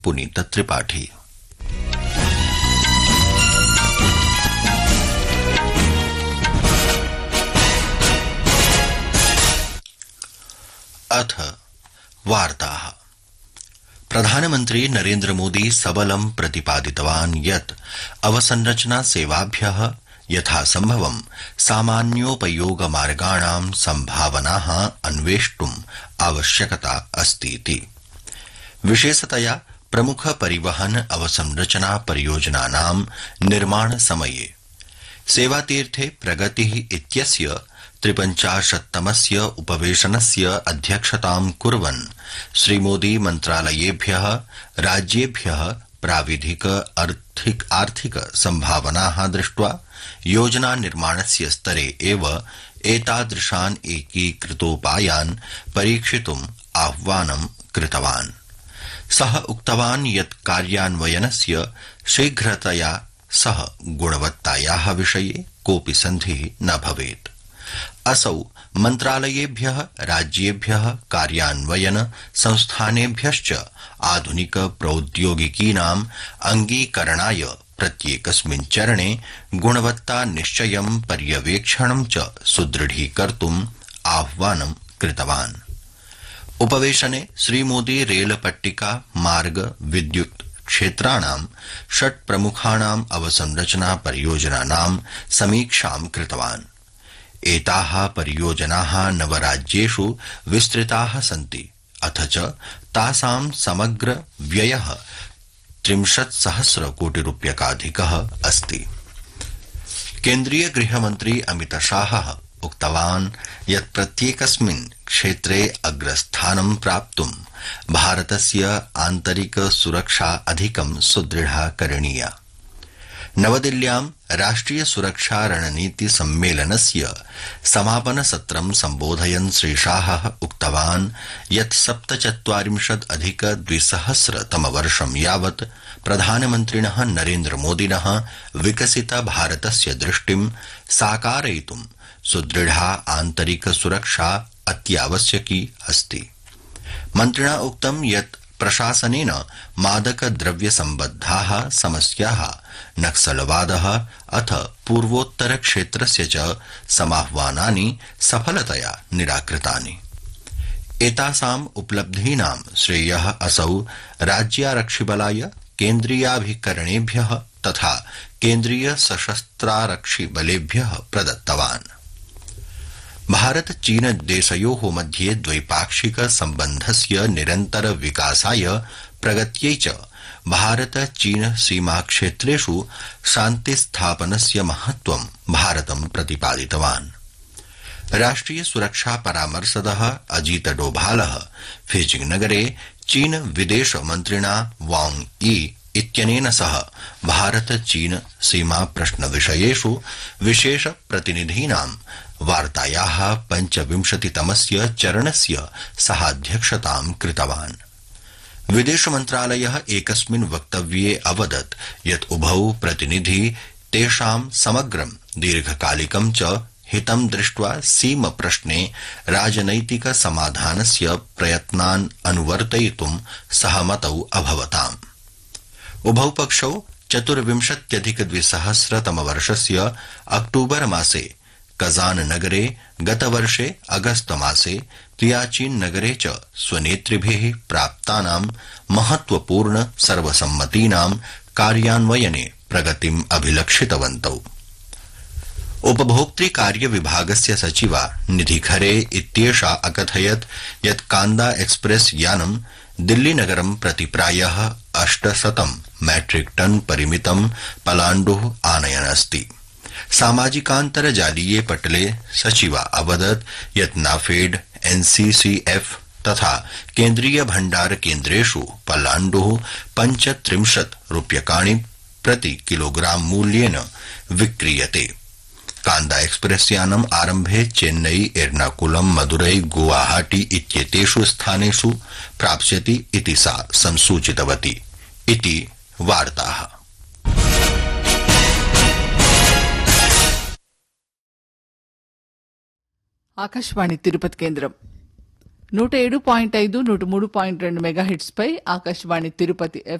पुनीत त्रिपाठी। अथ वार्ताः। प्रधानमन्त्री नरेन्द्र मोदी सबलं प्रतिपादितवान् यत् अवसंरचना सेवाभ्यः यथासम्भवं सामान्योपयोगमार्गाणां सम्भावनाः अन्वेष्टुम् आवश्यकता अस्तीति। विशेषतया प्रमुख परिवहन अवसंरचना परियोजनानां निर्माण समये सेवातीर्थे प्रगतिः इत्यस्य 53तमस्य उपवेशनस्य अध्यक्षतां कुर्वन् श्रीमोदी मन्त्रालयेभ्यः राज्येभ्यः प्राविधिक आर्थिक सम्भावनाः दृष्ट्वा योजना निर्माणस्य स्तरे एव एतादृशान् एकीकृतोपायान् परीक्षितुम् आह्वानं कृतवान्। सः उक्तवान् यत् कार्यान्वयनस्य शीघ्रतया सह गुणवत्तायाः विषये कोऽपि सन्धिः न भवेत्। असौ मन्त्रालयेभ्यः राज्येभ्यः कार्यान्वयन संस्थानेभ्यश्च आधुनिक प्रौद्योगिकीनाम् अंगीकरणाय प्रत्येकस्मिन् चरणे गुणवत्ता निश्चयं पर्यवेक्षणं च सुदृढीकर्तुम् आह्वानं कृतवान्। उपवेशने श्रीमोदी रेलपट्टिका मार्ग विद्युत् क्षेत्राणां 6 प्रमुखाणाम् अवसंरचना परियोजनानां समीक्षां कृतवान्। एताः परियोजनाः नवराज्येषु विस्तृताः सन्ति, अथ च तासां समग्र व्ययः 30,000 कोटिरूप्यकाधिकः अस्ति। केन्द्रीय गृहमन्त्री अमितशाहः उक्तवान् यत् प्रत्येकस्मिन् क्षेत्रे अग्रस्थानं प्राप्तुं भारतस्य आन्तरिक सुरक्षा अधिकं सुदृढा करणीया। नवदिल्ल्यां राष्ट्रिय सुरक्षा रणनीति सम्मेलनस्य समापन सत्रं सम्बोधयन् श्रीशाहः उक्तवान् यत् 47+2000 यावत् प्रधानमन्त्रिणः नरेन्द्र मोदिनः विकसित भारतस्य दृष्टिं साकारयितुं सुदृढा आन्तरिक सुरक्षा अत्यावश्यकी अस्ति। मन्त्रिणा उक्तं यत् प्रशासनेन मादक द्रव्य सम्बद्धाः समस्याः, नक्सलवादः अथ पूर्वोत्तर क्षेत्रस्य च समाह्वानानि सफलतया निराकृतानि। एतासाम् उपलब्धीनां श्रेयः असौ राज्यारक्षिबलाय, केन्द्रीयाभिकरणेभ्यः तथा केन्द्रीय सशस्त्रारक्षिबलेभ्यः प्रदत्तवान्। भारत चीन देशयोः मध्ये द्वैपाक्षिक सम्बन्धस्य निरन्तर विकासाय प्रगत्यै च भारत चीन सीमाक्षेत्रेषु शान्तिस्थापनस्य महत्त्वं भारतं प्रतिपादितवान्। राष्ट्रिय सुरक्षा परामर्शदः अजीत डोभालः फीजिंग नगरे चीन विदेश मन्त्रिणा वांग यी इत्यनेन सह भारत चीन सीमा प्रश्न विषयेषु विशेष प्रतिनिधीनां वार्तायाः 25तमस्य चरणस्य सहाध्यक्षतां कृतवान्। विदेश मन्त्रालयः एकस्मिन् वक्तव्ये अवदत् यत् उभौ प्रतिनिधि तेषां समग्रं दीर्घकालिकं च हितं दृष्ट्वा सीम प्रश्ने राजनैतिक समाधानस्य प्रयत्नान् अनुवर्तयितुं सहमतौ अभवताम्। उभौ पक्षौ 24+2000 अक्टूबर मासे कजान नगरे, गतवर्षे अगस्त मासे तियाचिन नगरे च स्वनेतृभिः प्राप्तानां महत्वपूर्ण सर्वसम्मतीनां कार्यान्वयने प्रगतिम् अभिलक्षितवन्तौ। उपभोक्तृ कार्य विभागस्य सचिवा निधि खरे इत्येषा अकथयत् यत् कांदा एक्सप्रेस यानं दिल्ली नगरं प्रति प्रायः 800 मैट्रिक टन परिमितं पलाण्डुः आनयन् अस्ति। सामाजिकान्तर्जालीये पटले सचिवा अवदत् यत् नाफेड, एनसीसीएफ तथा केन्द्रीय भण्डार केन्द्रेषु पलाण्डुः 35 रूप्यकाणि प्रति किलोग्राम मूल्येन विक्रीयते। कांदा एक्सप्रेस यानम् आरम्भे चेन्नई, एर्नाकुलम, मदुरै, गुवाहाटी इत्येतेषु स्थानेषु प्राप्स्यति इति सा संसूचितवती इति वार्ताः। ఆకాశవాణి తిరుపతి కేంద్రం 107.5 103.2 మెగాహిట్స్ పై ఆకాశవాణి తిరుపతి